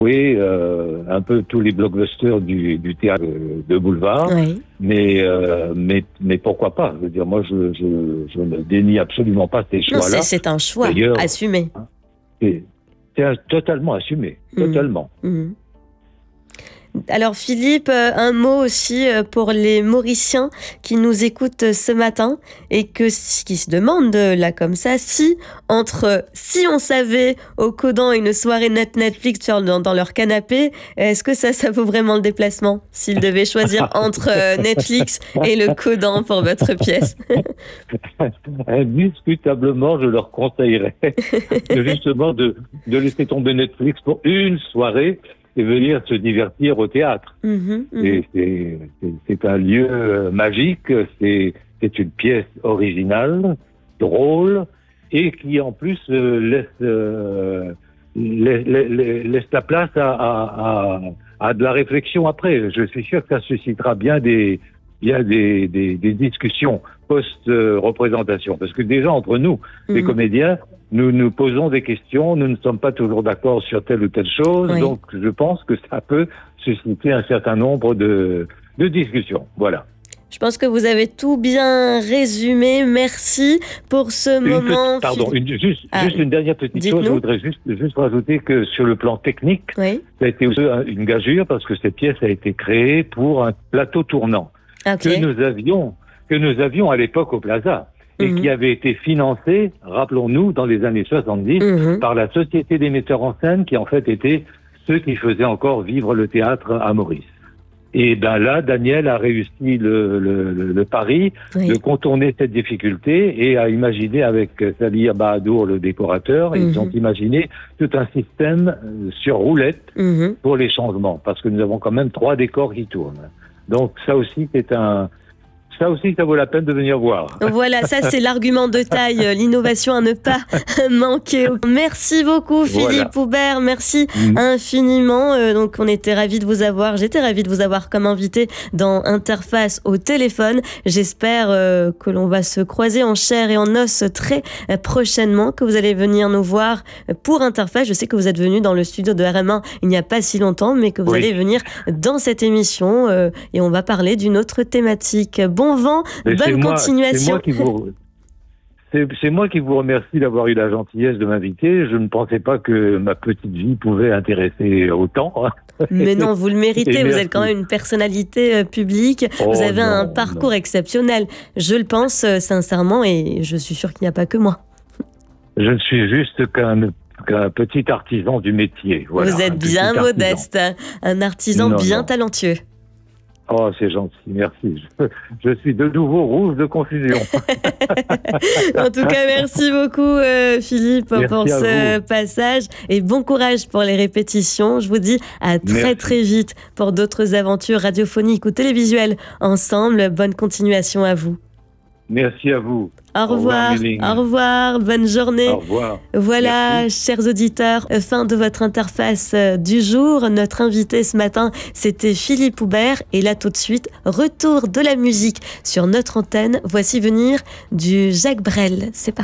un peu tous les blockbusters du théâtre de boulevard, Oui. mais pourquoi pas? Je veux dire, moi, je ne dénie absolument pas ces Non, choix-là. c'est un choix D'ailleurs, assumé. c'est totalement assumé, totalement. Mhm. Alors Philippe, un mot aussi pour les Mauriciens qui nous écoutent ce matin et qui se demandent là comme ça si on savait au Codan une soirée Netflix dans leur canapé, est-ce que ça vaut vraiment le déplacement s'ils devaient choisir entre Netflix et le Codan pour votre pièce? Indiscutablement, je leur conseillerais justement de laisser tomber Netflix pour une soirée et venir se divertir au théâtre. Et c'est un lieu magique, c'est une pièce originale, drôle, et qui en plus laisse la place à de la réflexion après. Je suis sûr que ça suscitera bien des discussions post-représentation. Parce que déjà, entre nous, les comédiens, nous nous posons des questions, nous ne sommes pas toujours d'accord sur telle ou telle chose, Oui. donc je pense que ça peut susciter un certain nombre de discussions. Voilà. Je pense que vous avez tout bien résumé. Merci pour ce moment. Juste une dernière petite chose. Je voudrais juste rajouter que sur le plan technique, Oui. ça a été aussi une gageure parce que cette pièce a été créée pour un plateau tournant que nous avions à l'époque au Plaza et qui avait été financé, rappelons-nous, dans les années 70 par la Société des metteurs en scène qui en fait étaient ceux qui faisaient encore vivre le théâtre à Maurice. Et ben là, Daniel a réussi le pari de contourner cette difficulté et a imaginé avec Salir Bahadour, le décorateur, ils ont imaginé tout un système sur roulette pour les changements, parce que nous avons quand même 3 décors qui tournent. Donc ça aussi, ça vaut la peine de venir voir. Voilà, ça c'est l'argument de taille, l'innovation à ne pas manquer. Merci beaucoup Philippe Houbert, merci infiniment. Donc on était ravis de vous avoir, j'étais ravie de vous avoir comme invité dans Interface au téléphone. J'espère que l'on va se croiser en chair et en os très prochainement, que vous allez venir nous voir pour Interface. Je sais que vous êtes venu dans le studio de RM1 il n'y a pas si longtemps, mais que vous allez venir dans cette émission et on va parler d'une autre thématique. Bon vent, bonne continuation. C'est moi qui vous remercie d'avoir eu la gentillesse de m'inviter. Je ne pensais pas que ma petite vie pouvait intéresser autant. Mais non, vous le méritez. Vous êtes quand même une personnalité publique. Vous avez un parcours exceptionnel. Je le pense sincèrement et je suis sûre qu'il n'y a pas que moi. Je ne suis juste qu'un petit artisan du métier. Voilà, vous êtes bien modeste, un artisan talentueux. Oh, c'est gentil, merci. Je suis de nouveau rouge de confusion. En tout cas, merci beaucoup Philippe pour ce passage et bon courage pour les répétitions. Je vous dis à très vite pour d'autres aventures radiophoniques ou télévisuelles ensemble. Bonne continuation à vous. Merci à vous. Au revoir, bonne journée. Au revoir. Voilà, chers auditeurs, fin de votre interface du jour. Notre invité ce matin, c'était Philippe Houbert. Et là, tout de suite, retour de la musique sur notre antenne. Voici venir du Jacques Brel. C'est parti.